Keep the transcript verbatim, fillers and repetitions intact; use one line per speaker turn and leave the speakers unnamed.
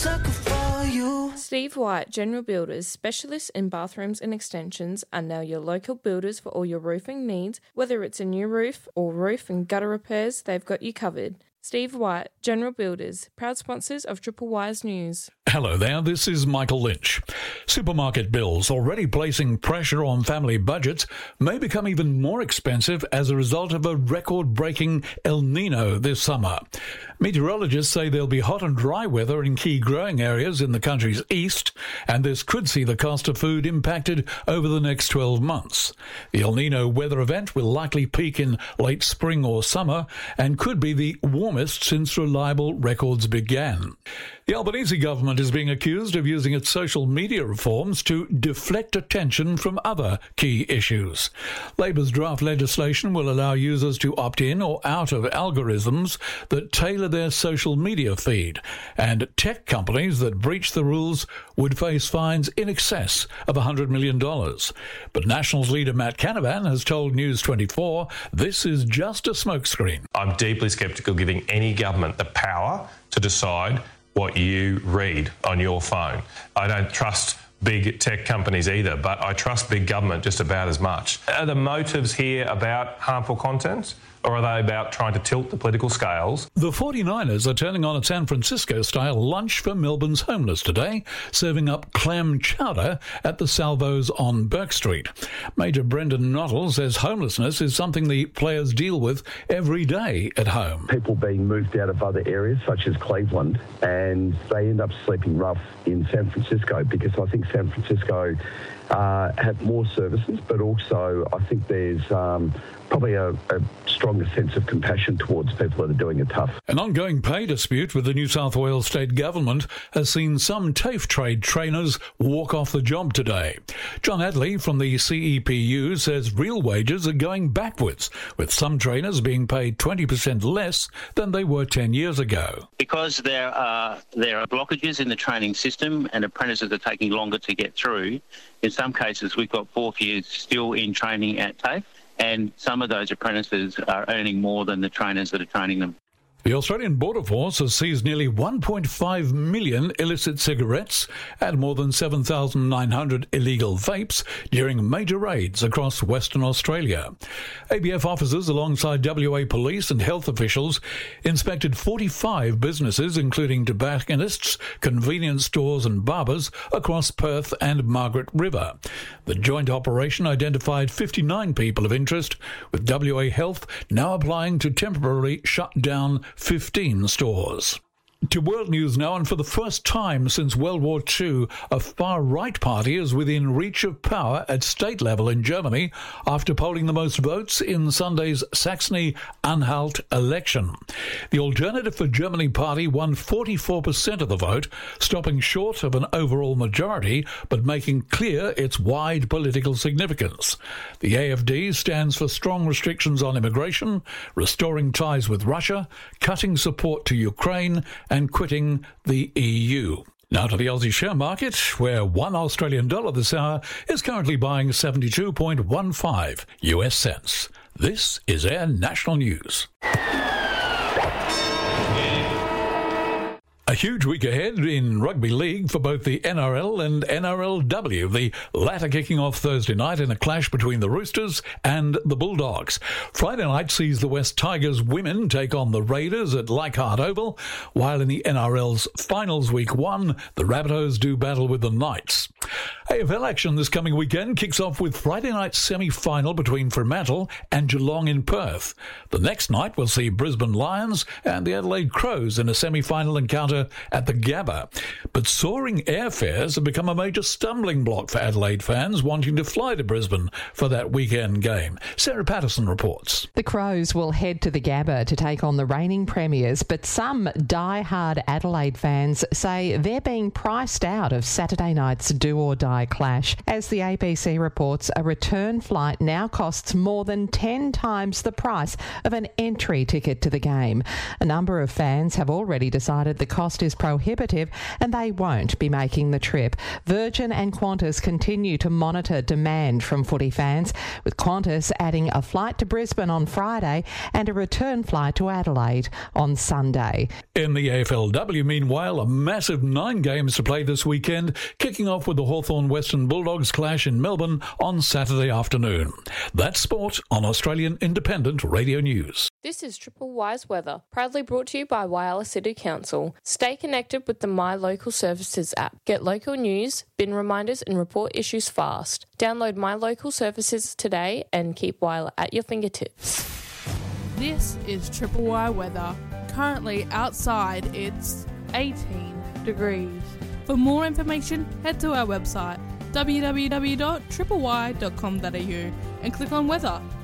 Steve White, General Builders, specialists in bathrooms and extensions, are now your local builders for all your roofing needs. Whether it's a new roof or roof and gutter repairs, they've got you covered. Steve White, General Builders, proud sponsors of Triple Wise News.
Hello there, this is Michael Lynch. Supermarket bills, already placing pressure on family budgets, may become even more expensive as a result of a record-breaking El Nino this summer. Meteorologists say there'll be hot and dry weather in key growing areas in the country's east, and this could see the cost of food impacted over the next twelve months. The El Nino weather event will likely peak in late spring or summer and could be the warmest since reliable records began. The Albanese government is being accused of using its social media reforms to deflect attention from other key issues. Labor's draft legislation will allow users to opt in or out of algorithms that tailor their social media feed, and tech companies that breach the rules would face fines in excess of one hundred million dollars. But Nationals leader Matt Canavan has told News twenty-four this is just a smokescreen.
I'm deeply sceptical giving any government the power to decide what you read on your phone. I don't trust big tech companies either, but I trust big government just about as much. Are the motives here about harmful content, or are they about trying to tilt the political scales?
The forty-niners are turning on a San Francisco-style lunch for Melbourne's homeless today, serving up clam chowder at the Salvos on Burke Street. Major Brendan Nottle says homelessness is something the players deal with every day at home.
People being moved out of other areas, such as Cleveland, and they end up sleeping rough in San Francisco because I think San Francisco uh, have more services, but also I think there's um, probably a, a stronger sense of compassion towards people that are doing it tough.
An ongoing pay dispute with the New South Wales state government has seen some TAFE trade trainers walk off the job today. John Adley from the C E P U says real wages are going backwards, with some trainers being paid twenty percent less than they were ten years ago.
Because there are there are blockages in the training system and apprentices are taking longer to get through, in some cases we've got fourth years still in training at TAFE, and some of those apprentices are earning more than the trainers that are training them.
The Australian Border Force has seized nearly one point five million illicit cigarettes and more than seven thousand nine hundred illegal vapes during major raids across Western Australia. A B F officers alongside W A police and health officials inspected forty-five businesses, including tobacconists, convenience stores and barbers across Perth and Margaret River. The joint operation identified fifty-nine people of interest, with W A Health now applying to temporarily shut down fifteen stores. To world news now, and for the first time since World War Two, a far-right party is within reach of power at state level in Germany after polling the most votes in Sunday's Saxony-Anhalt election. The Alternative for Germany party won forty-four percent of the vote, stopping short of an overall majority, but making clear its wide political significance. The A F D stands for strong restrictions on immigration, restoring ties with Russia, cutting support to Ukraine, and quitting the E U. Now to the Aussie share market, where one Australian dollar this hour is currently buying seventy-two point one five U S cents. This is Air National News. A huge week ahead in rugby league for both the N R L and N R L W, the latter kicking off Thursday night in a clash between the Roosters and the Bulldogs. Friday night sees the West Tigers women take on the Raiders at Leichhardt Oval, while in the N R L's finals week one, the Rabbitohs do battle with the Knights. A F L action this coming weekend kicks off with Friday night's semi-final between Fremantle and Geelong in Perth. The next night will see Brisbane Lions and the Adelaide Crows in a semi-final encounter at the Gabba. But soaring airfares have become a major stumbling block for Adelaide fans wanting to fly to Brisbane for that weekend game. Sarah Patterson reports.
The Crows will head to the Gabba to take on the reigning premiers, but some die-hard Adelaide fans say they're being priced out of Saturday night's do-or-die Y clash. As the A B C reports, a return flight now costs more than ten times the price of an entry ticket to the game. A number of fans have already decided the cost is prohibitive and they won't be making the trip. Virgin and Qantas continue to monitor demand from footy fans, with Qantas adding a flight to Brisbane on Friday and a return flight to Adelaide on Sunday.
In the A F L W, meanwhile, a massive nine games to play this weekend, kicking off with the Hawthorn Western Bulldogs clash in Melbourne on Saturday afternoon. That's sport on Australian Independent Radio News.
This is Triple Y's weather, proudly brought to you by Whyalla City Council. Stay connected with the My Local Services app. Get local news, bin reminders and report issues fast. Download My Local Services today and keep Whyalla at your fingertips.
This is Triple Y weather. Currently outside it's eighteen degrees. For more information, head to our website w w w dot triple y dot com dot a u and click on weather.